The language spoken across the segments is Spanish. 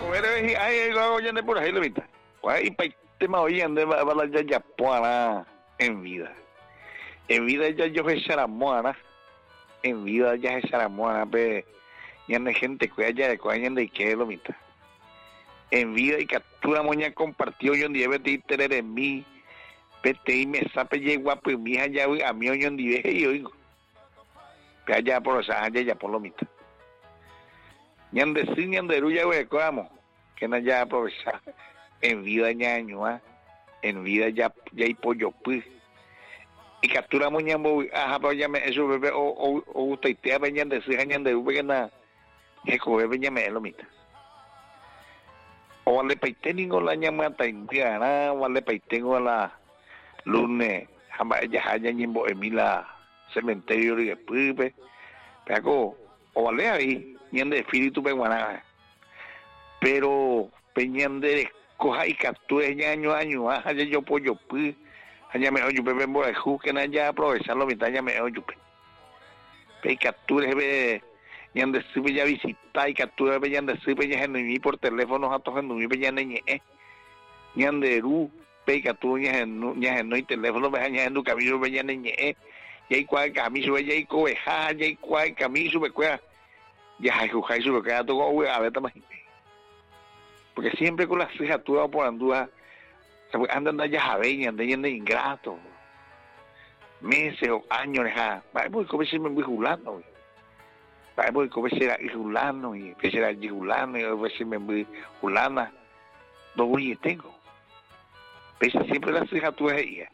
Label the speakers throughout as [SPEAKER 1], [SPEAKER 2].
[SPEAKER 1] comer ay lo hago ya de por ahí lo vista. Pues pa tema hoy ande va la ya puana en vida. En vida ya yo se charamoana. En vida ya se charamoana pe ya no gente que ya de coña de que lo vista. En vida y captura moña compartió yo en día de tener en mí. Pete y me sape ye guapo y mi hija ya a mí hoy en día y oigo. Pe allá por esa allá ya por lo mita. Ñande sí, ñande ruya, güey, ¿cómo? Que no ya aprovechar. En vida ñaño, en vida ya hay pollo, pues. Y capturamos ñambo, ajá, pero ya me, eso bebé, o usted te ha venido de sí, ñande ruya, que nada, que bebé ya me lo mita. O vale paitengo la ñamata, indiana, vale paitengo la lunes, jamás ya haya ñembo, emila, cementerio, y después, pero, o vale ahí. Ñande espíritu peguaná, pero peñande coja y captura año allá yo pollo pues allá me oyo bebé borejú que ya aprovecharlo mitad ya me oyo pe captura ve ñande sube ya visita y captura ve ñande sube ya en por teléfono a todos en mi ya ñande ru pe captura ya en no teléfono ve ya en tu camino ve ya y hay cual camino ve ya y coeja ya hay cual camino ve cuál ya hay su lo que ha tocado a ver también porque siempre con las hijas tú vas por andúa andan allá jabeña andan yendo ingrato meses o años ya va voy como si me voy julando va voy como si era julano y que será julano y a si me voy julana no voy y tengo pese siempre las hijas tú es ella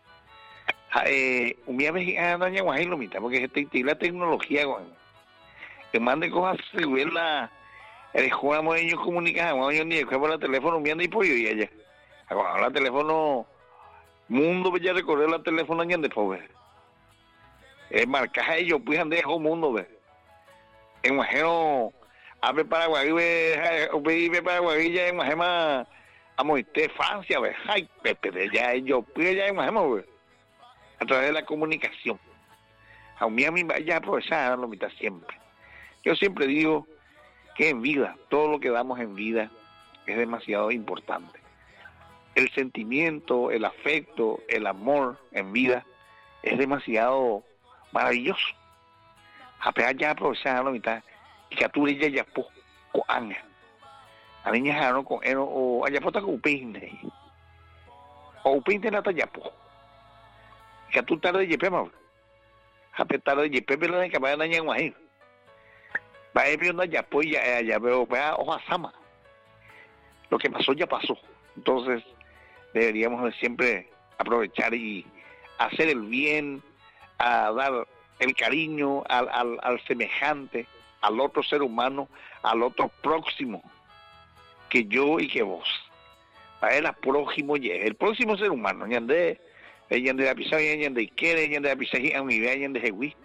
[SPEAKER 1] un día me andan ya guay lo mitad porque la tecnología que mande cosas si ver la el juego de ellos comunican hoy en día que por el teléfono viendo y pollo y ella ahora el teléfono mundo ya recorrer el teléfono año de pobre el marcaje ellos pues han dejado mundo ve en majero abre Paraguay ve Paraguay ya en majema amo este Francia ve ay pepe ya ellos pues ya en majema ve a través de la comunicación a mí ya aprovechar lo mitad siempre. Yo siempre digo que en vida, todo lo que damos en vida es demasiado importante. El sentimiento, el afecto, el amor en vida es demasiado maravilloso. Apenas ya aprovechar la mitad y que tú ya po con anga. A mí ya no con él o allá pota con upinte. O upinte la talla po. Que tú tarde de pema. Apetar de pepe la que vaya dañar ahí. Va a ir ya pues ya veo hoja sama. Lo que pasó ya pasó. Entonces deberíamos de siempre aprovechar y hacer el bien, a dar el cariño al semejante, al otro ser humano, al otro próximo, que yo y que vos. Para el próximo, el próximo ser humano, ñande la pisa, ñande quiere, ñande la pisa, ñande jehui.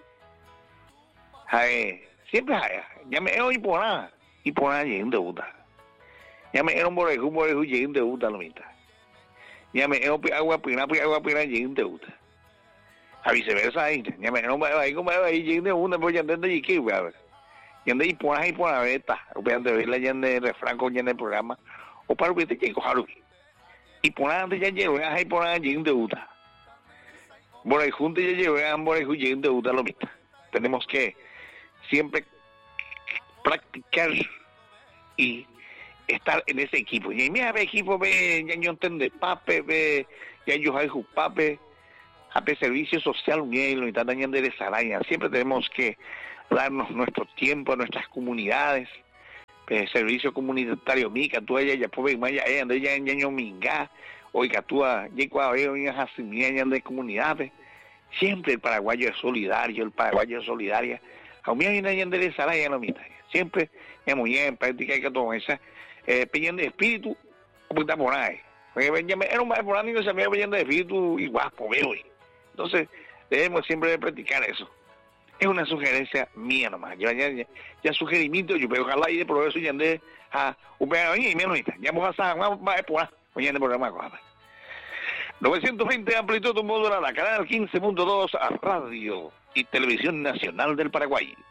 [SPEAKER 1] Siempre hay, ya me he oído por nada, y por nada lleguen de Uta. Ya me he oído por lleguen de Uta, lo mitad. Ya me he oído agua pina, lleguen de Uta. A viceversa, ya me he oído lleguen de Uta, pues ya entiendo y qué, a ver. Ya ande y por la beta, o vean de verla ya en el refrán con ya en el programa, o para que te llegue a y por nada ya llevo, ya hay por nada lleguen de Uta. Por ahí juntos ya llevo, ya por ahí lleguen de Uta, lo mitad. Tenemos que siempre practicar y estar en ese equipo. Y mira, ve equipo, ve, ya yo entiendo, pape, ve, ya yo hay pape, a servicio social, bien, lo están dañando de esa araña. Siempre tenemos que darnos nuestro tiempo a nuestras comunidades, servicio comunitario, mica, tú ella, ya puede, ya ande ya en minga, oiga, tú, ya cuando ya de comunidades. Siempre el paraguayo es solidario, el paraguayo es solidaria. A mí hay nadie de esa ya no mita. Siempre es muy bien, práctica que todo esa pidiendo de espíritu, pues está por ahí. Era un más por ahí no se me pidiendo de espíritu y guapo, veo. Entonces, debemos siempre practicar eso. Es una sugerencia mía nomás. Ya sugerimiento, yo veo ojalá y de progreso y ande a un y menos ya vamos a por ahí, oye, de programa cosa. 920 amplitud modulada, canal 15.2 a Radio y Televisión Nacional del Paraguay.